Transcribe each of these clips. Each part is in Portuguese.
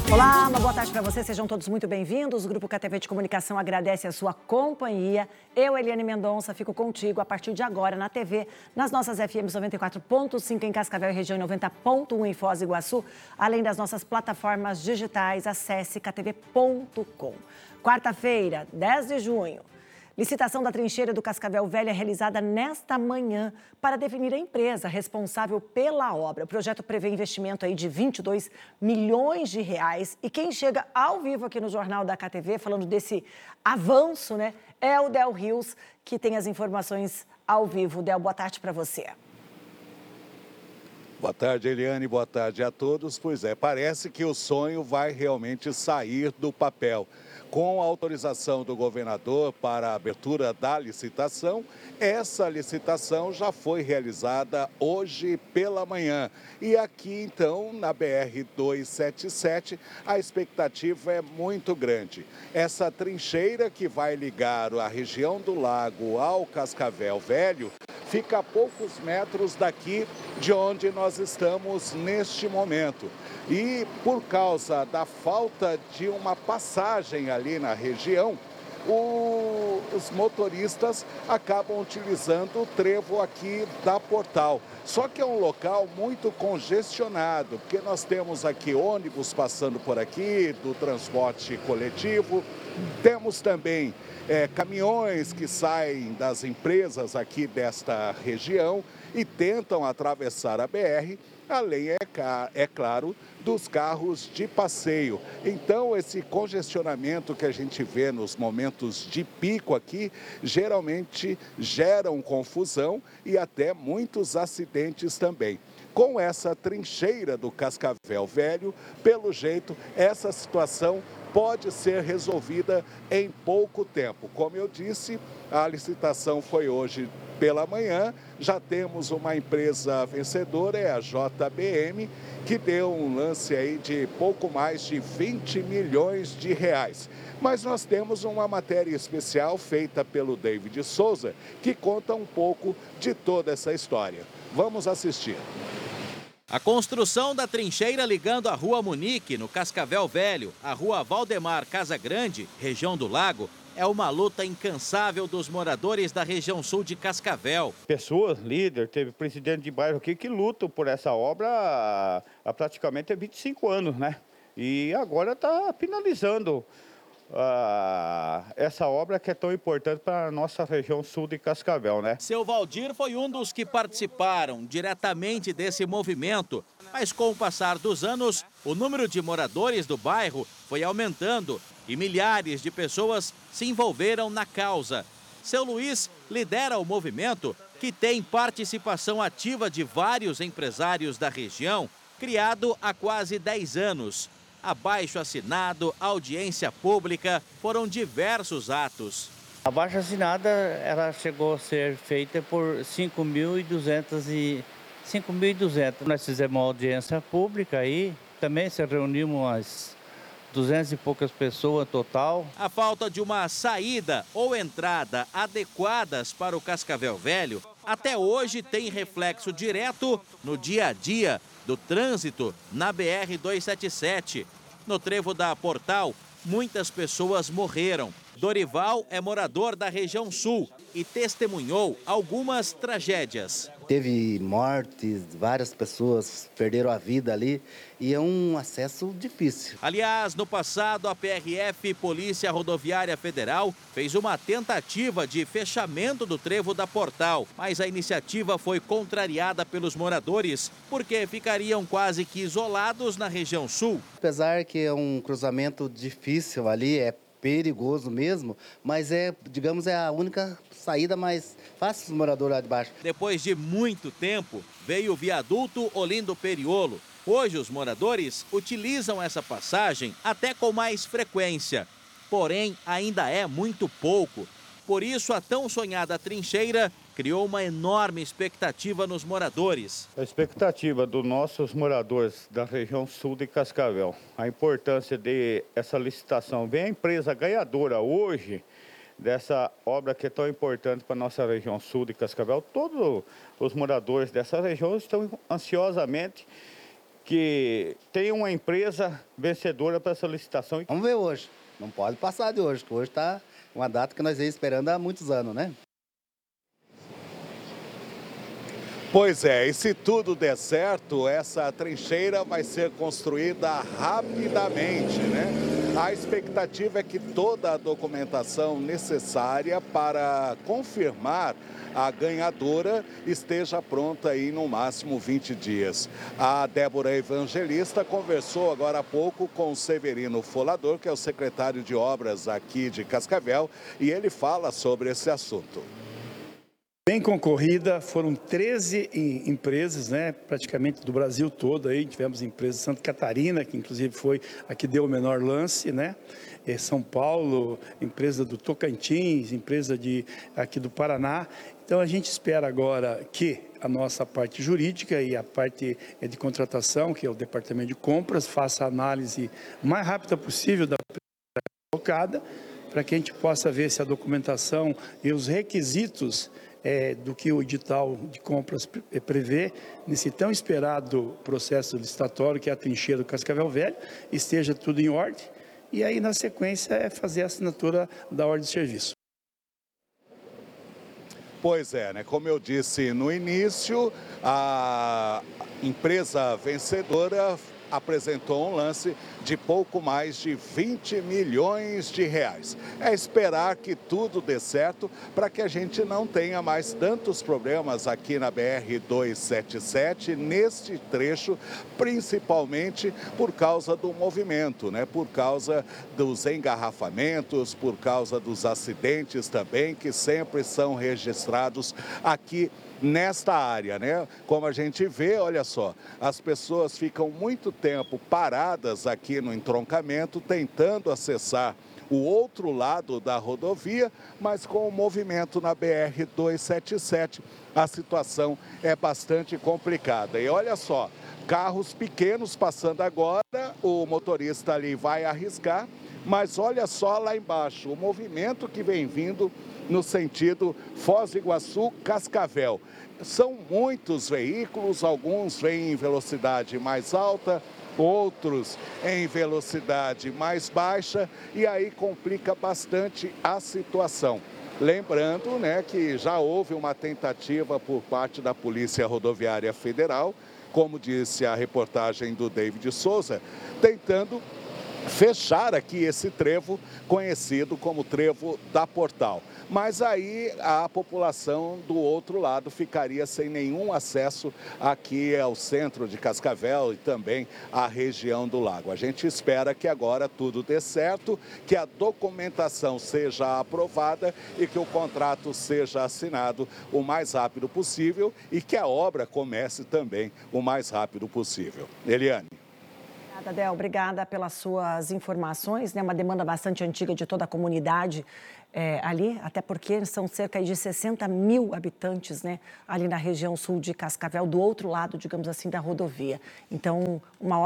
Olá, uma boa tarde para vocês, sejam todos muito bem-vindos. O Grupo KTV de Comunicação agradece a sua companhia. Eu, Eliane Mendonça, fico contigo a partir de agora na TV, nas nossas FMs 94.5 em Cascavel e região 90.1 em Foz do Iguaçu, além das nossas plataformas digitais. Acesse ktv.com. Quarta-feira, 10 de junho. Licitação da trincheira do Cascavel Velho é realizada nesta manhã para definir a empresa responsável pela obra. O projeto prevê investimento aí de 22 milhões de reais. E quem chega ao vivo aqui no Jornal da KTV, falando desse avanço, né, é o Del Rios, que tem as informações ao vivo. Del, boa tarde para você. Boa tarde, Eliane. Boa tarde a todos. Pois é, parece que o sonho vai realmente sair do papel. Com a autorização do governador para a abertura da licitação, essa licitação já foi realizada hoje pela manhã. E aqui, então, na BR-277, a expectativa é muito grande. Essa trincheira que vai ligar a região do Lago ao Cascavel Velho fica a poucos metros daqui de onde nós estamos neste momento. E por causa da falta de uma passagem ali na região, os motoristas acabam utilizando o trevo aqui da Portal. Só que é um local muito congestionado, porque nós temos aqui ônibus passando por aqui, do transporte coletivo, temos também caminhões que saem das empresas aqui desta região e tentam atravessar a BR, além, é claro, dos carros de passeio. Então, esse congestionamento que a gente vê nos momentos de pico aqui, geralmente geram confusão e até muitos acidentes também. Com essa trincheira do Cascavel Velho, pelo jeito, essa situação pode ser resolvida em pouco tempo. Como eu disse, a licitação foi hoje pela manhã, já temos uma empresa vencedora, é a JBM, que deu um lance aí de pouco mais de 20 milhões de reais. Mas nós temos uma matéria especial feita pelo David Souza, que conta um pouco de toda essa história. Vamos assistir. A construção da trincheira ligando a Rua Munique, no Cascavel Velho, a Rua Valdemar Casa Grande, região do Lago, é uma luta incansável dos moradores da região sul de Cascavel. Pessoas, líder, teve presidente de bairro aqui que lutam por essa obra há praticamente 25 anos, né? E agora está finalizando essa obra que é tão importante para a nossa região sul de Cascavel, né? Seu Valdir foi um dos que participaram diretamente desse movimento, mas com o passar dos anos, o número de moradores do bairro foi aumentando e milhares de pessoas se envolveram na causa. Seu Luiz lidera o movimento, que tem participação ativa de vários empresários da região, criado há quase 10 anos. Abaixo-assinado, audiência pública, foram diversos atos. A abaixo-assinada ela chegou a ser feita por 5.200. Nós fizemos uma audiência pública aí, também se reunimos umas 200 e poucas pessoas total. A falta de uma saída ou entrada adequadas para o Cascavel Velho até hoje tem reflexo direto no dia a dia do trânsito na BR-277. No trevo da Portal, muitas pessoas morreram. Dorival é morador da região sul e testemunhou algumas tragédias. Teve mortes, várias pessoas perderam a vida ali e é um acesso difícil. Aliás, no passado, a PRF, Polícia Rodoviária Federal, fez uma tentativa de fechamento do trevo da Portal, mas a iniciativa foi contrariada pelos moradores, porque ficariam quase que isolados na região sul. Apesar que é um cruzamento difícil ali, é perigoso mesmo, mas digamos, é a única saída mais fácil dos moradores lá de baixo. Depois de muito tempo, veio o viaduto Olindo Periolo. Hoje os moradores utilizam essa passagem até com mais frequência, porém ainda é muito pouco. Por isso, a tão sonhada trincheira criou uma enorme expectativa nos moradores. A expectativa dos nossos moradores da região sul de Cascavel, a importância dessa licitação. Vem a empresa ganhadora hoje dessa obra que é tão importante para a nossa região sul de Cascavel. Todos os moradores dessa região estão ansiosamente que tem uma empresa vencedora para essa licitação. Vamos ver hoje. Não pode passar de hoje, porque hoje está uma data que nós vem esperando há muitos anos, né? Pois é, e se tudo der certo, essa trincheira vai ser construída rapidamente, né? A expectativa é que toda a documentação necessária para confirmar a ganhadora esteja pronta aí no máximo 20 dias. A Débora Evangelista conversou agora há pouco com o Severino Folador, que é o secretário de obras aqui de Cascavel, e ele fala sobre esse assunto. Bem concorrida, foram 13 empresas, né, praticamente do Brasil todo. Aí tivemos empresas de Santa Catarina, que inclusive foi a que deu o menor lance, né? São Paulo, empresa do Tocantins, empresa aqui do Paraná. Então a gente espera agora que a nossa parte jurídica e a parte de contratação, que é o departamento de compras, faça a análise mais rápida possível da colocada, para que a gente possa ver se a documentação e os requisitos do que o edital de compras prevê, nesse tão esperado processo licitatório, que é a trincheira do Cascavel Velho, esteja tudo em ordem, e aí na sequência é fazer a assinatura da ordem de serviço. Pois é, né? Como eu disse no início, a empresa vencedora apresentou um lance de pouco mais de 20 milhões de reais. É esperar que tudo dê certo para que a gente não tenha mais tantos problemas aqui na BR-277, neste trecho, principalmente por causa do movimento, né? Por causa dos engarrafamentos, por causa dos acidentes também, que sempre são registrados aqui nesta área, né? Como a gente vê, olha só, as pessoas ficam muito tempo paradas aqui no entroncamento, tentando acessar o outro lado da rodovia, mas com o movimento na BR-277, a situação é bastante complicada. E olha só, carros pequenos passando agora, o motorista ali vai arriscar, mas olha só lá embaixo, o movimento que vem vindo no sentido Foz do Iguaçu, Cascavel. São muitos veículos, alguns vêm em velocidade mais alta, outros em velocidade mais baixa, e aí complica bastante a situação. Lembrando, né, que já houve uma tentativa por parte da Polícia Rodoviária Federal, como disse a reportagem do David Souza, tentando fechar aqui esse trevo conhecido como trevo da Portal. Mas aí a população do outro lado ficaria sem nenhum acesso aqui ao centro de Cascavel e também à região do lago. A gente espera que agora tudo dê certo, que a documentação seja aprovada e que o contrato seja assinado o mais rápido possível e que a obra comece também o mais rápido possível. Eliane. Obrigada, Del. Obrigada pelas suas informações, né? Uma demanda bastante antiga de toda a comunidade ali, até porque são cerca de 60 mil habitantes, né? Ali na região sul de Cascavel, do outro lado, digamos assim, da rodovia. Então, uma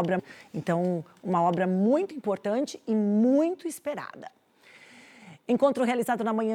obra muito importante e muito esperada. Encontro realizado na manhã